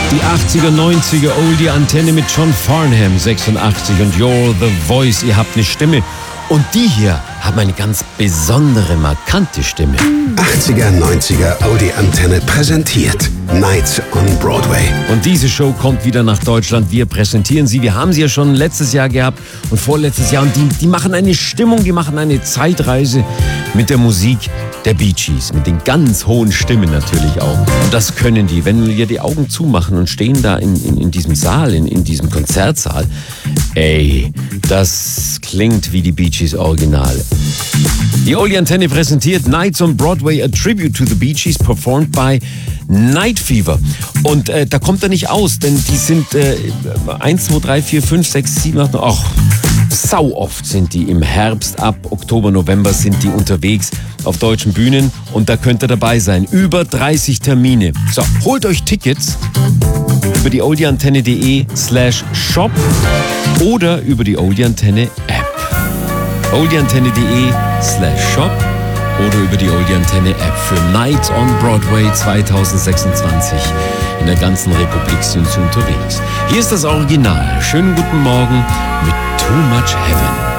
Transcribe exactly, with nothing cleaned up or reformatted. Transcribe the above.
Die achtziger, neunziger Oldie Antenne mit John Farnham, sechsundachtzig und You're the Voice, ihr habt eine Stimme. Und die hier haben eine ganz besondere, markante Stimme. achtziger, neunziger Oldie Antenne präsentiert Nights on Broadway. Und diese Show kommt wieder nach Deutschland. Wir präsentieren sie. Wir haben sie ja schon letztes Jahr gehabt und vorletztes Jahr. Und die, die machen eine Stimmung, die machen eine Zeitreise mit der Musik der Bee Gees. Mit den ganz hohen Stimmen natürlich auch. Und das können die. Wenn wir die Augen zumachen und stehen da in, in, in diesem Saal, in, in diesem Konzertsaal, ey, das klingt wie die Bee Gees Original. Die Oldie Antenne präsentiert Nights on Broadway, a tribute to the Bee Gees, performed by Night Fever. Und äh, da kommt er nicht aus, denn die sind äh, eins, zwei, drei, vier, fünf, sechs, sieben, acht, neun, ach, sau oft sind die im Herbst, ab Oktober, November sind die unterwegs auf deutschen Bühnen und da könnt ihr dabei sein. Über dreißig Termine. So, holt euch Tickets über die oldieantenne.de slash shop oder über die Oldie-Antenne App. oldieantenne.de slash shop oder über die Oldie-Antenne App für Nights on Broadway zwanzig sechsundzwanzig. In der ganzen Republik sind sie unterwegs. Hier ist das Original. Schönen guten Morgen mit Too Much Heaven.